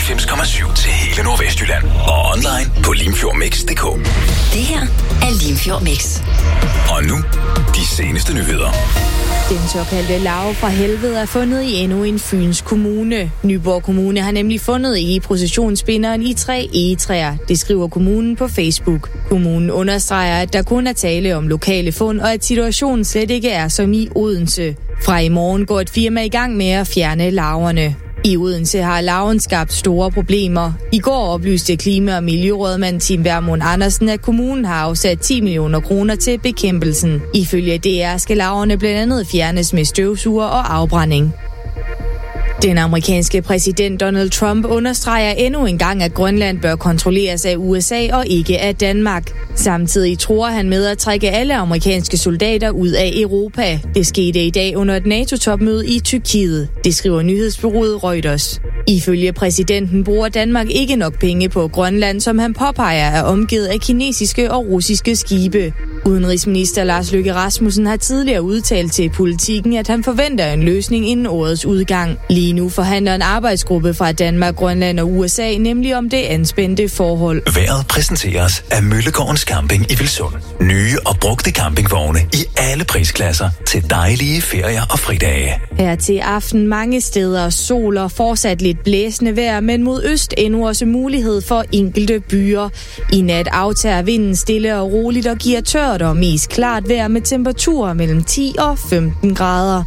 94,7 til hele Nordvestjylland. Og online på limfjordmix.dk. Det her er Limfjord Mix. Og nu, de seneste nyheder. Den såkaldte larve fra helvede er fundet i endnu en Fyns kommune. Nyborg Kommune har nemlig fundet egeprocessionsbinderen i 3 egetræer. Det skriver kommunen på Facebook. Kommunen understreger, at der kun er tale om lokale fund, og at situationen slet ikke er som i Odense. Fra i morgen går et firma i gang med at fjerne larverne. I Odense har larven skabt store problemer. I går oplyste klima- og miljørådmand Tim Vermund Andersen, at kommunen har afsat 10 millioner kroner til bekæmpelsen. Ifølge DR skal larverne blandt andet fjernes med støvsuger og afbrænding. Den amerikanske præsident Donald Trump understreger endnu en gang, at Grønland bør kontrolleres af USA og ikke af Danmark. Samtidig tror han med at trække alle amerikanske soldater ud af Europa. Det skete i dag under et NATO-topmøde i Tyrkiet. Det skriver nyhedsbureauet Reuters. Ifølge præsidenten bruger Danmark ikke nok penge på Grønland, som han påpeger er omgivet af kinesiske og russiske skibe. Udenrigsminister Lars Løkke Rasmussen har tidligere udtalt til Politiken, at han forventer en løsning inden årets udgang. Lige nu forhandler en arbejdsgruppe fra Danmark, Grønland og USA nemlig om det anspændte forhold. Vejret præsenteres af Møllegårdens Camping i Vilsund. Nye og brugte campingvogne i alle prisklasser til dejlige ferier og fridage. Her til aften mange steder sol og fortsat lidt blæsende vejr, men mod øst endnu også mulighed for enkelte byer. I nat aftager vinden stille og roligt og giver tørt og mest klart vejr med temperaturer mellem 10 og 15 grader.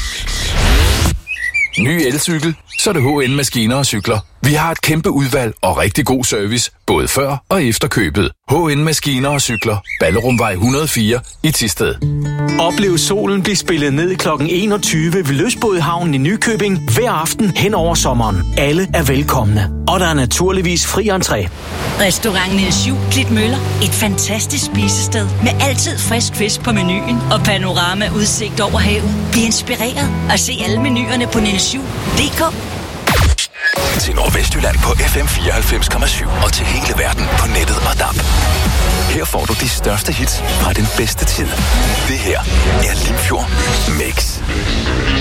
Ny elcykel, så er det H&N Maskiner og Cykler. Vi har et kæmpe udvalg og rigtig god service, både før og efter købet. H&N Maskiner og Cykler. Ballerumvej 104 i Thisted. Oplev solen blive spillet ned kl. 21 ved Lystbådehavnen i Nykøbing hver aften hen over sommeren. Alle er velkomne, og der er naturligvis fri entré. Restaurant Niels Juhl Klitmøller. Et fantastisk spisested med altid frisk fisk på menuen og panorama-udsigt over havet. Bliv inspireret og se alle menuerne på nielsjuhl.dk. Til Nordvestjylland på FM 94,7 og til hele verden på nettet og DAB. Her får du de største hits fra den bedste tid. Det her er Limfjord Mix.